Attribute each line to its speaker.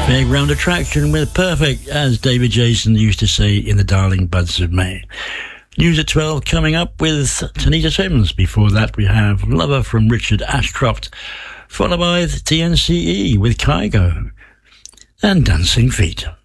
Speaker 1: Fairground Attraction with Perfect, as David Jason used to say in The Darling Buds of May. News at 12 coming up with Tanita Sims. Before that we have Lover from Richard Ashcroft, followed by TNCE with Kygo and Dancing Feet.